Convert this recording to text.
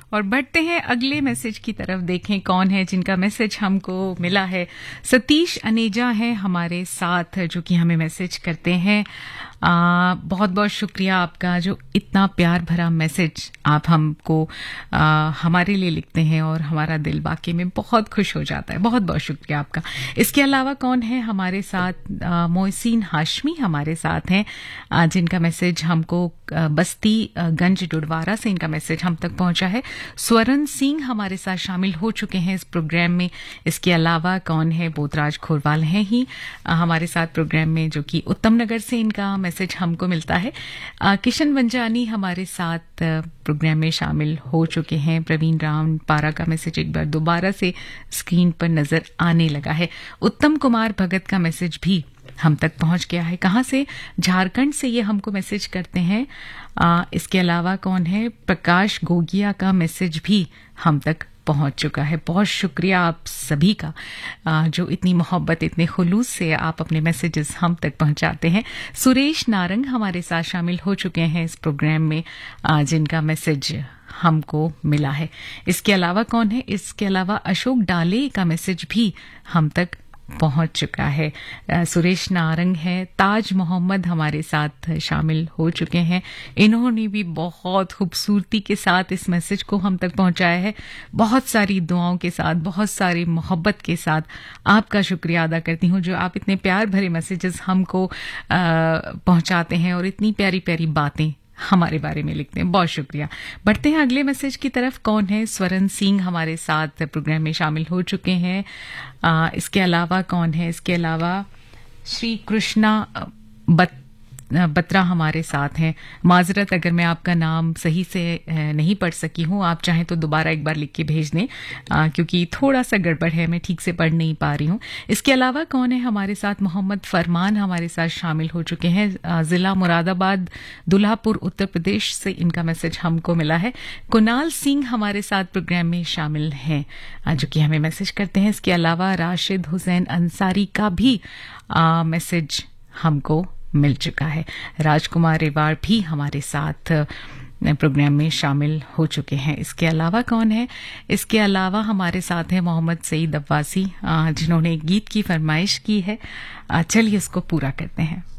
और बढ़ते हैं अगले मैसेज की तरफ। देखें कौन है जिनका मैसेज हमको मिला है। सतीश अनेजा है हमारे साथ जो कि हमें मैसेज करते हैं। बहुत बहुत शुक्रिया आपका, जो इतना प्यार भरा मैसेज आप हमको हमारे लिए लिखते हैं और हमारा दिल वाकई में बहुत खुश हो जाता है। बहुत बहुत शुक्रिया आपका। इसके अलावा कौन है हमारे साथ? मोहसिन हाशमी हमारे साथ हैं जिनका मैसेज हमको बस्ती गंज डुडवारा से इनका मैसेज हम तक पहुंचा है। स्वरण सिंह हमारे साथ शामिल हो चुके हैं इस प्रोग्राम में। इसके अलावा कौन है? बोधराज खोरवाल हैं ही हमारे साथ प्रोग्राम में, जो कि उत्तम नगर से इनका मैसेज हमको मिलता है। किशन वंजानी हमारे साथ प्रोग्राम में शामिल हो चुके हैं। प्रवीण राम पारा का मैसेज एक बार दोबारा से स्क्रीन पर नजर आने लगा है। उत्तम कुमार भगत का मैसेज भी हम तक पहुंच गया है। कहां से? झारखंड से ये हमको मैसेज करते हैं। इसके अलावा कौन है? प्रकाश गोगिया का मैसेज भी हम तक पहुंच चुका है। बहुत शुक्रिया आप सभी का, जो इतनी मोहब्बत इतने खुलूस से आप अपने मैसेजेस हम तक पहुंचाते हैं। सुरेश नारंग हमारे साथ शामिल हो चुके हैं इस प्रोग्राम में, जिनका मैसेज हमको मिला है। इसके अलावा कौन है? इसके अलावा अशोक डाले का मैसेज भी हम तक पहुंच चुका है। सुरेश नारंग है। ताज मोहम्मद हमारे साथ शामिल हो चुके हैं। इन्होंने भी बहुत खूबसूरती के साथ इस मैसेज को हम तक पहुंचाया है। बहुत सारी दुआओं के साथ, बहुत सारी मोहब्बत के साथ आपका शुक्रिया अदा करती हूं, जो आप इतने प्यार भरे मैसेजेस हमको पहुंचाते हैं और इतनी प्यारी प्यारी बातें हमारे बारे में लिखते हैं। बहुत शुक्रिया। बढ़ते हैं अगले मैसेज की तरफ। कौन है? स्वरण सिंह हमारे साथ प्रोग्राम में शामिल हो चुके हैं। इसके अलावा कौन है? इसके अलावा श्री कृष्णा बत्रा हमारे साथ हैं। माजरत अगर मैं आपका नाम सही से नहीं पढ़ सकी हूं, आप चाहें तो दोबारा एक बार लिख के भेज दें, क्योंकि थोड़ा सा गड़बड़ है, मैं ठीक से पढ़ नहीं पा रही हूं। इसके अलावा कौन है हमारे साथ? मोहम्मद फरमान हमारे साथ शामिल हो चुके हैं। जिला मुरादाबाद दुल्हापुर उत्तर प्रदेश से इनका मैसेज हमको मिला है। कुणाल सिंह हमारे साथ प्रोग्राम में शामिल हैं, जो कि हमें मैसेज करते हैं। इसके अलावा राशिद हुसैन अंसारी का भी मैसेज हमको मिल चुका है। राजकुमार रेवाड़ भी हमारे साथ प्रोग्राम में शामिल हो चुके हैं। इसके अलावा कौन है? इसके अलावा हमारे साथ है मोहम्मद सईद अब्बासी, जिन्होंने गीत की फरमाइश की है। चलिए उसको पूरा करते हैं।